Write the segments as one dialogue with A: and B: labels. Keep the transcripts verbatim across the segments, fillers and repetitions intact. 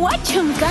A: हुआ झुमका।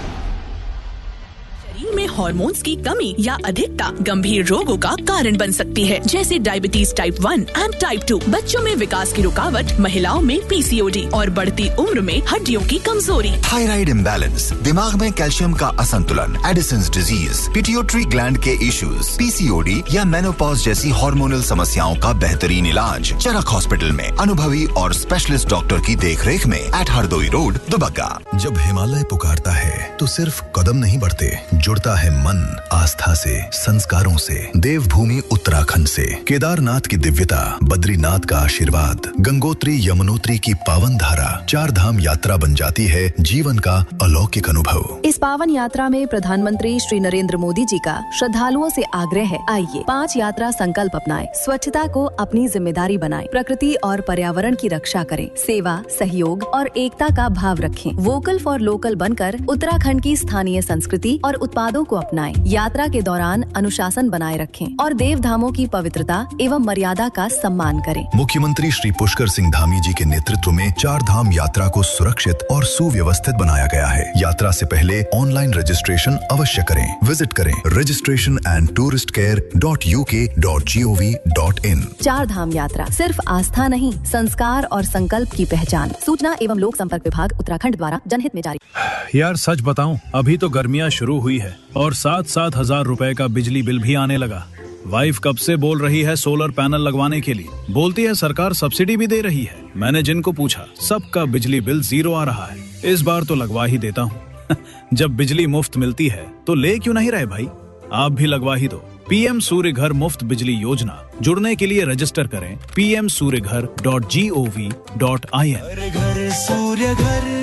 A: शरीर में हार्मोन्स की कमी या अधिकता गंभीर रोगों का कारण बन सकती है, जैसे diabetes type one and type two, बच्चों में विकास की रुकावट, महिलाओं में पीसीओडी और बढ़ती उम्र में हड्डियों की कमजोरी।
B: थायराइड इम्बैलेंस, दिमाग में कैल्शियम का असंतुलन, एडिसन्स डिजीज, पिट्यूटरी ग्लैंड के इश्यूज, पीसीओडी या मेनोपॉज जैसी हार्मोनल समस्याओं का बेहतरीन इलाज चरक हॉस्पिटल में अनुभवी और स्पेशलिस्ट डॉक्टर की देखरेख में एट हरदोई रोड, दुबग्गा।
C: जब हिमालय पुकारता है तो सिर्फ कदम नहीं बढ़ते, जुड़ता है मन आस्था से, संस्कारों से। देवभूमि उत्तराखंड से केदारनाथ की दिव्यता, बद्रीनाथ का आशीर्वाद, गंगोत्री यमुनोत्री की पावन धारा, चार धाम यात्रा बन जाती है जीवन का अलौकिक अनुभव।
D: इस पावन यात्रा में प्रधानमंत्री श्री नरेंद्र मोदी जी का श्रद्धालुओं से आग्रह है, आइए पांच यात्रा संकल्प अपनाएं, स्वच्छता को अपनी जिम्मेदारी बनाएं, प्रकृति और पर्यावरण की रक्षा करें, सेवा, सहयोग और एकता का भाव रखें, वोकल फॉर लोकल बनकर उत्तराखंड की स्थानीय संस्कृति और उत्पादों को अपनाएं, यात्रा के दौरान अनुशासन बनाए रखें और देव धामों की पवित्रता एवं मर्यादा का सम्मान करें।
C: मुख्यमंत्री श्री पुष्कर सिंह धामी जी के नेतृत्व में चार धाम यात्रा को सुरक्षित और सुव्यवस्थित बनाया गया है। यात्रा से पहले ऑनलाइन रजिस्ट्रेशन अवश्य करें। विजिट करें registration and tourist care dot U के dot G O V dot in.
D: चार धाम यात्रा सिर्फ आस्था नहीं, संस्कार और संकल्प की पहचान। सूचना एवं लोक संपर्क विभाग उत्तराखंड द्वारा जनहित में जारी।
E: यार सच बताऊं, अभी तो गर्मियां शुरू हुई है और सात सात हजार रुपए का बिजली बिल भी आने लगा। वाइफ कब से बोल रही है सोलर पैनल लगवाने के लिए, बोलती है सरकार सब्सिडी भी दे रही है। मैंने जिनको पूछा सबका बिजली बिल जीरो आ रहा है। इस बार तो लगवा ही देता हूँ। जब बिजली मुफ्त मिलती है तो ले क्यों नहीं रहे भाई, आप भी लगवा ही दो। पीएम सूर्य घर मुफ्त बिजली योजना, जुड़ने के लिए रजिस्टर करें पी एम सूर्य घर dot G O V dot I N.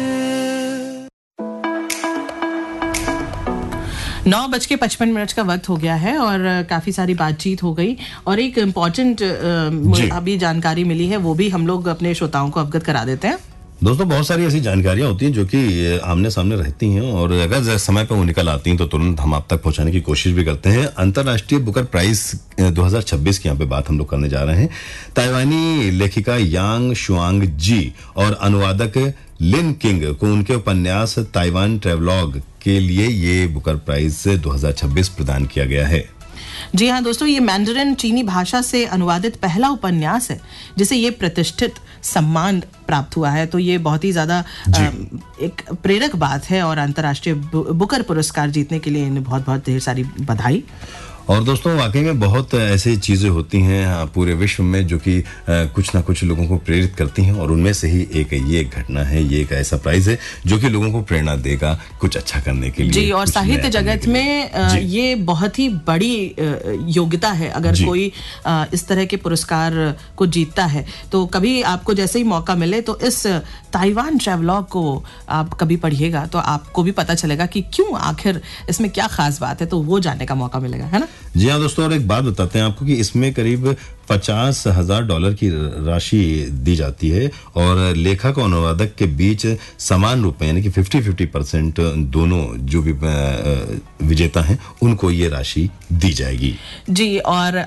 F: नौ बज के पचपन मिनट का वक्त हो गया है और काफी सारी बातचीत हो गई और एक इम्पोर्टेंट अभी जानकारी मिली है, वो भी हम लोग अपने श्रोताओं को अवगत करा देते हैं।
G: दोस्तों, बहुत सारी ऐसी जानकारियां होती हैं जो कि आमने सामने रहती हैं और अगर समय पर वो निकल आती हैं तो तुरंत हम आप तक पहुंचाने की कोशिश भी करते हैं। अंतर्राष्ट्रीय बुकर प्राइज दो हज़ार छब्बीस की यहाँ पे बात हम लोग करने जा रहे हैं। ताइवानी लेखिका यांग शुआंग जी और अनुवादक लिन किंग को उनके उपन्यास ताइवान ट्रेवलॉग के लिए ये बुकर प्राइज दो हज़ार छब्बीस प्रदान किया गया है।
F: जी हाँ दोस्तों, ये मैंडरिन चीनी भाषा से अनुवादित पहला उपन्यास है जिसे ये प्रतिष्ठित सम्मान प्राप्त हुआ है, तो ये बहुत ही ज्यादा एक प्रेरक बात है और अंतर्राष्ट्रीय बुकर पुरस्कार जीतने के लिए इन्हें बहुत बहुत ढेर सारी बधाई।
G: और दोस्तों, वाकई में बहुत ऐसी चीज़ें होती हैं पूरे विश्व में जो कि कुछ ना कुछ लोगों को प्रेरित करती हैं और उनमें से ही एक ये एक घटना है, ये एक ऐसा प्राइज है जो कि लोगों को प्रेरणा देगा कुछ अच्छा करने के लिए।
F: जी, और साहित्य जगत में ये बहुत ही बड़ी योग्यता है। अगर कोई इस तरह के पुरस्कार को जीतता है तो कभी आपको जैसे ही मौका मिले तो इस ताइवान ट्रैवलॉग को आप कभी पढ़िएगा तो आपको भी पता चलेगा कि क्यों, आखिर इसमें क्या खास बात है, तो वो जानने का मौका मिलेगा, है ना।
G: जी हाँ दोस्तों, और एक बात बताते हैं आपको कि इसमें करीब पचास हजार डॉलर की राशि दी जाती है और लेखक और अनुवादक के बीच समान रूप में यानी कि फिफ्टी फिफ्टी परसेंट दोनों जो भी विजेता हैं उनको ये राशि दी जाएगी।
F: जी, और